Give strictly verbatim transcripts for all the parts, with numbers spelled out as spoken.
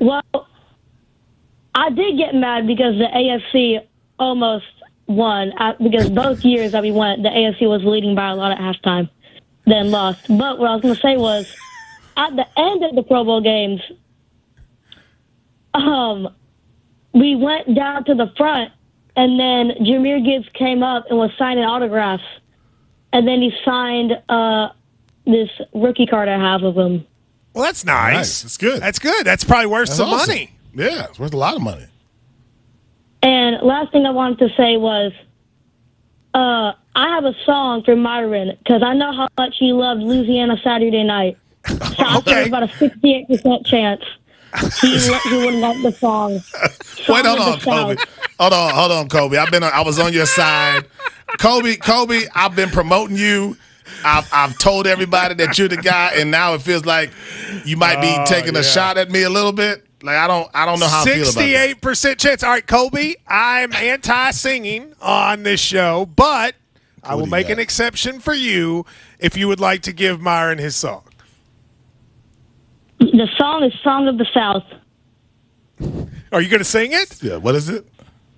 Well, I did get mad because the A F C almost won. I, because both years that we went, the A F C was leading by a lot at halftime, then lost. But what I was going to say was, at the end of the Pro Bowl games, um, we went down to the front, and then Jahmyr Gibbs came up and was signing autographs. And then he signed uh, this rookie card I have of him. Well, that's nice. nice. That's good. That's good. That's probably worth That's some awesome. money. Yeah, it's worth a lot of money. And last thing I wanted to say was, uh, I have a song for Myron because I know how much he loved Louisiana Saturday Night. So I think Okay. there's about a sixty-eight percent chance he, he wouldn't like the song. song Wait, hold of on, the South. Kobe. Hold on, hold on, Kobe. I've been, on, I was on your side, Kobe. Kobe, I've been promoting you. I've, I've told everybody that you're the guy, and now it feels like you might be Oh, taking yeah. a shot at me a little bit. Like I don't, I don't know how I feel about that. sixty-eight percent chance. All right, Kobe, I'm anti-singing on this show, but I What will do you make got? an exception for you if you would like to give Myron his song. The song is Song of the South. Are you going to sing it? Yeah, what is it?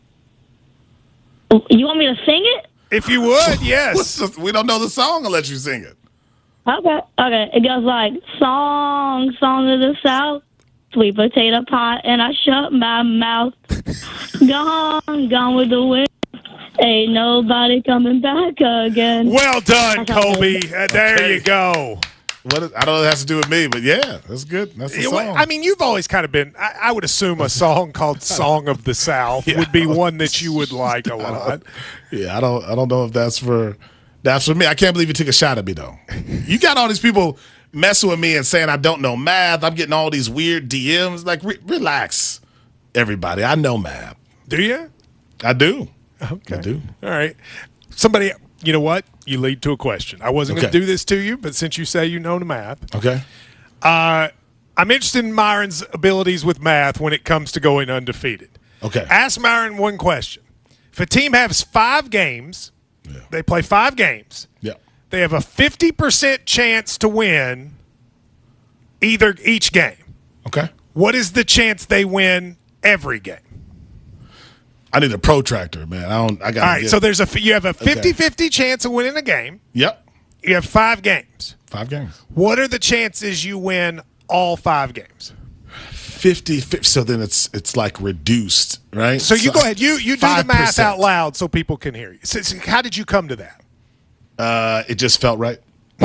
You want me to sing it? If you would, What's yes. the, we don't know the song unless you sing it. Okay. Okay. It goes like, Song, Song of the South, sweet potato pie, and I shut my mouth. Gone, gone with the wind. Ain't nobody coming back again. Well done, Kobe. Uh, there Okay. you go. What is, I don't know what it has to do with me, but yeah, that's good. That's the Yeah, song. well, I mean, you've always kind of been, I, I would assume a song called Song of the South Yeah. would be one that you would like a lot. Yeah, I don't I don't know if that's for that's for me. I can't believe you took a shot at me though. You got all these people messing with me and saying I don't know math. I'm getting all these weird D Ms. Like, re- relax, everybody. I know math. Do you? I do. Okay. I do. All right. Somebody, you know what? You lead to a question. I wasn't going Okay. to do this to you, but since you say you know the math, Okay. uh, I'm interested in Myron's abilities with math when it comes to going undefeated. Okay. Ask Myron one question. If a team has five games, Yeah. they play five games, Yeah. they have a fifty percent chance to win either each game. Okay. What is the chance they win every game? I need a protractor, man. I don't. I got. All right, get, so there's a you have a fifty-fifty chance of winning a game. Yep. You have five games. Five games. What are the chances you win all five games? fifty, fifty. So then it's it's like reduced, right? So you go ahead. You you do the five math percent. out loud so people can hear you. So, so how did you come to that? Uh, it just felt right.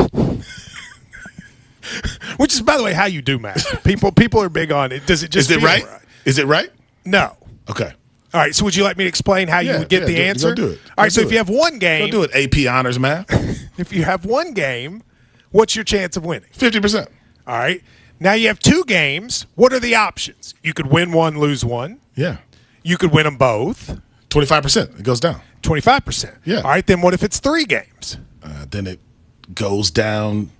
Which is, by the way, how you do math. People people are big on it. Does it just Is it feel right? Is it right? No. Okay. All right. So would you like me to explain how you Yeah, would get yeah, the do- answer? go do it. All Go right. So do if you it. have one game, Go do it. A P honors math. if you have one game, what's your chance of winning? Fifty percent. All right. Now you have two games. What are the options? You could win one, lose one. Yeah. You could win them both. Twenty-five percent. It goes down. twenty-five percent. Yeah. All right. Then what if it's three games? Uh, then it goes down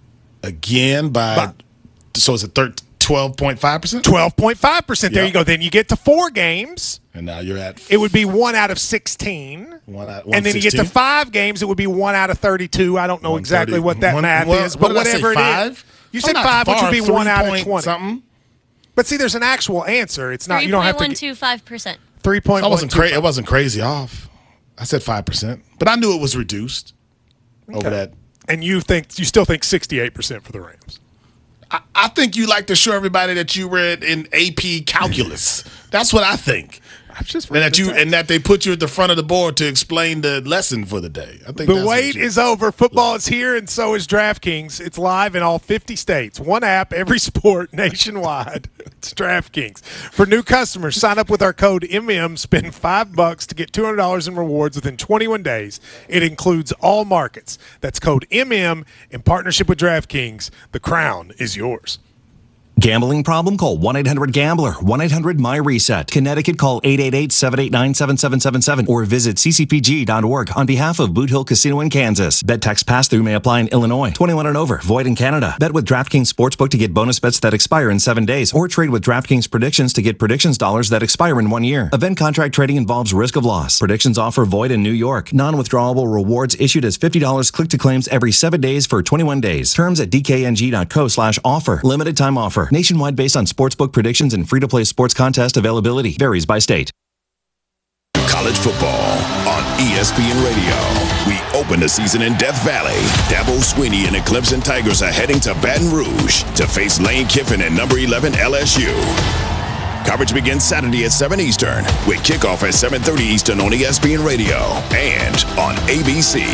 again by. By- so it's a twelve point five percent. twelve point five percent. There Yeah. you go. Then you get to four games. And now you're at. It would be one out of sixteen. One out- and then you get to one sixteen. five games, it would be one out of thirty-two. I don't know exactly what that One- math what- is, what but did I say, whatever it five? is. You I'm said not five, which far, would be one three out of point twenty. Something. But see, there's an actual answer. It's not. Three You don't point have to. one get- two five percent. Three point I one. wasn't crazy. It wasn't crazy off. I said five percent, but I knew it was reduced over that. And you think you still think sixty-eight percent for the Rams? I, I think you like to show everybody that you read in A P calculus. That's what I think. I've just And that you and that they put you at the front of the board to explain the lesson for the day. I think The that's what wait you- is over. Football is here, and so is DraftKings. It's live in all fifty states. One app, every sport, nationwide. It's DraftKings. For new customers, sign up with our code M M. Spend five bucks to get two hundred dollars in rewards within twenty-one days. It includes all markets. That's code M M in partnership with DraftKings. The crown is yours. Gambling problem? Call one eight hundred gambler. one eight hundred my reset. Connecticut, call eight eight eight, seven eight nine, seven seven seven seven or visit c c p g dot org on behalf of Boot Hill Casino in Kansas. Bet tax pass-through may apply in Illinois. twenty-one and over. Void in Canada. Bet with DraftKings Sportsbook to get bonus bets that expire in seven days or trade with DraftKings Predictions to get predictions dollars that expire in one year. Event contract trading involves risk of loss. Predictions offer void in New York. Non-withdrawable rewards issued as fifty dollars click to claims every seven days for twenty-one days. Terms at d k n g dot co slash offer. Limited time offer. offer. Nationwide based on sportsbook predictions and free-to-play sports contest availability. Varies by state. College football on E S P N Radio. We open the season in Death Valley. Dabo Swinney and the Clemson Tigers are heading to Baton Rouge to face Lane Kiffin and number eleven L S U. Coverage begins Saturday at seven Eastern with kickoff at seven thirty Eastern on E S P N Radio and on A B C.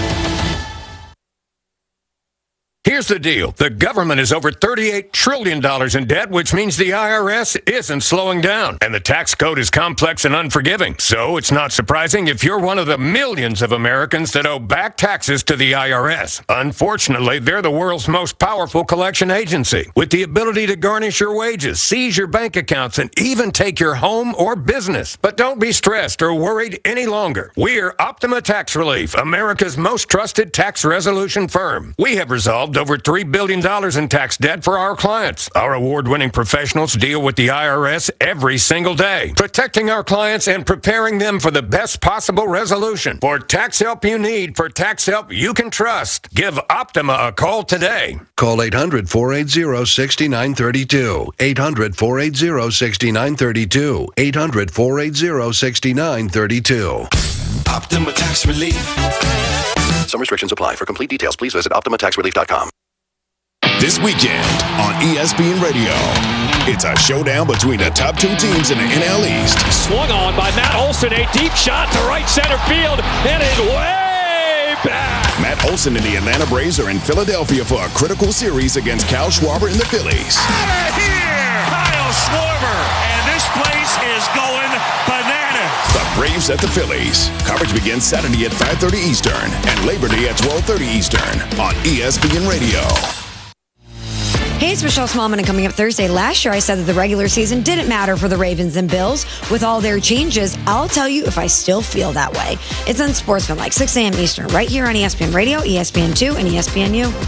Here's the deal. The government is over thirty-eight trillion dollars in debt, which means the I R S isn't slowing down. And the tax code is complex and unforgiving. So it's not surprising if you're one of the millions of Americans that owe back taxes to the I R S. Unfortunately, they're the world's most powerful collection agency, with the ability to garnish your wages, seize your bank accounts, and even take your home or business. But don't be stressed or worried any longer. We're Optima Tax Relief, America's most trusted tax resolution firm. We have resolved over three billion dollars in tax debt for our clients. Our award-winning professionals deal with the I R S every single day, protecting our clients and preparing them for the best possible resolution. For tax help you need, for tax help you can trust, give Optima a call today. Call eight hundred, four eight zero, six nine three two. eight hundred, four eight zero, six nine three two. eight hundred, four eight zero, six nine three two. Optima Tax Relief. Some restrictions apply. For complete details, please visit optima tax relief dot com. This weekend on E S P N Radio, it's a showdown between the top two teams in the N L East. Swung on by Matt Olson, a deep shot to right center field, and it's way back. Matt Olson and the Atlanta Braves are in Philadelphia for a critical series against Kyle Schwarber and the Phillies. Out of here, Kyle Schwarber, and this place is going bananas. The Braves at the Phillies. Coverage begins Saturday at five thirty Eastern and Labor Day at twelve thirty Eastern on E S P N Radio. Hey, it's Michelle Smallman, and coming up Thursday, last year I said that the regular season didn't matter for the Ravens and Bills. With all their changes, I'll tell you if I still feel that way. It's Unsportsmanlike, six a.m. Eastern, right here on E S P N Radio, E S P N two, and E S P N U.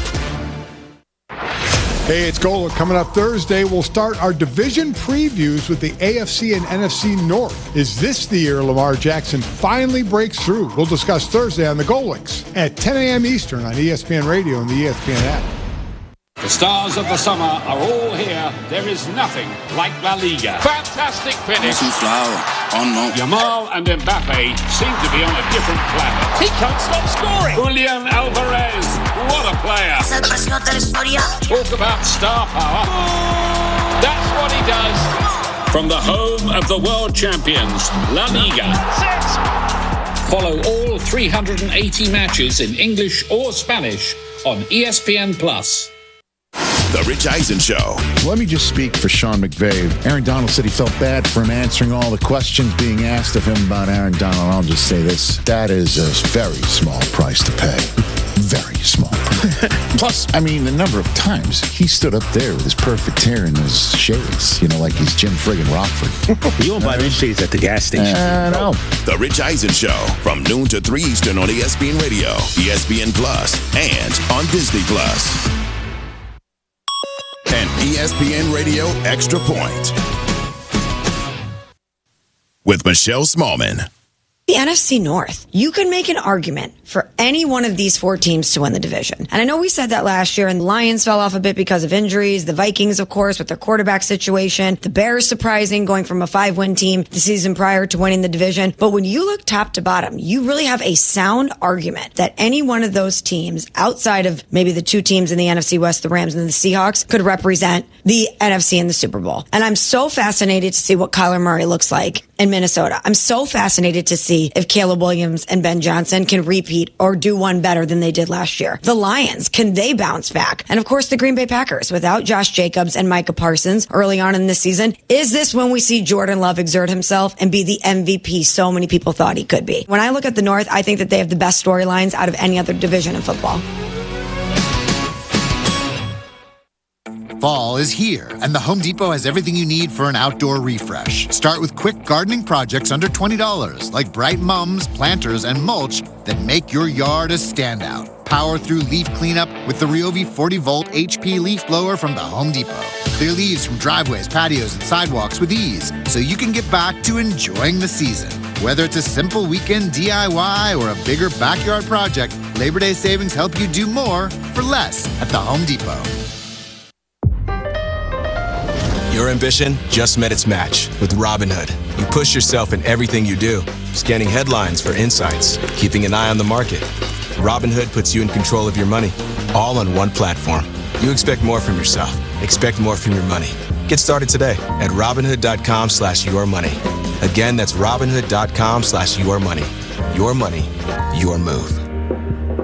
Hey, it's Golic. Coming up Thursday, we'll start our division previews with the A F C and N F C North. Is this the year Lamar Jackson finally breaks through? We'll discuss Thursday on the Golics at ten a.m. Eastern on E S P N Radio and the E S P N app. The stars of the summer are all here. There is nothing like La Liga. Fantastic finish. Yamal and Mbappe seem to be on a different planet. He can't stop scoring. Julian Alvarez, what a player. Talk about star power. That's what he does. From the home of the world champions, La Liga. Follow all three hundred eighty matches in English or Spanish on E S P N Plus. The Rich Eisen Show. Let me just speak for Sean McVay. Aaron Donald said he felt bad for him answering all the questions being asked of him about Aaron Donald. I'll just say this. That is a very small price to pay. Very small. Plus, I mean, the number of times he stood up there with his perfect hair and his shades, you know, like he's Jim friggin' Rockford. You won't buy those shades at the gas station. I know. The Rich Eisen Show from noon to three Eastern on E S P N Radio, E S P N Plus, and on Disney Plus. And E S P N Radio Extra Point with Michelle Smallman. The N F C North. You can make an argument for any one of these four teams to win the division. And I know we said that last year, and the Lions fell off a bit because of injuries. The Vikings, of course, with their quarterback situation. The Bears surprising, going from a five-win team the season prior to winning the division. But when you look top to bottom, you really have a sound argument that any one of those teams, outside of maybe the two teams in the N F C West, the Rams and the Seahawks, could represent the N F C in the Super Bowl. And I'm so fascinated to see what Kyler Murray looks like in Minnesota. I'm so fascinated to see if Caleb Williams and Ben Johnson can repeat or do one better than they did last year. The Lions, can they bounce back? And of course, the Green Bay Packers, without Josh Jacobs and Micah Parsons early on in the season. Is this when we see Jordan Love exert himself and be the M V P so many people thought he could be? When I look at the North, I think that they have the best storylines out of any other division in football. Fall is here, and the Home Depot has everything you need for an outdoor refresh. Start with quick gardening projects under twenty dollars, like bright mums, planters, and mulch that make your yard a standout. Power through leaf cleanup with the Ryobi forty volt H P leaf blower from the Home Depot. Clear leaves from driveways, patios, and sidewalks with ease, so you can get back to enjoying the season. Whether it's a simple weekend D I Y or a bigger backyard project, Labor Day savings help you do more for less at the Home Depot. Your ambition just met its match with Robinhood. You push yourself in everything you do, scanning headlines for insights, keeping an eye on the market. Robinhood puts you in control of your money, all on one platform. You expect more from yourself. Expect more from your money. Get started today at Robinhood.com slash your money. Again, that's Robinhood.com slash your money. Your money, your move.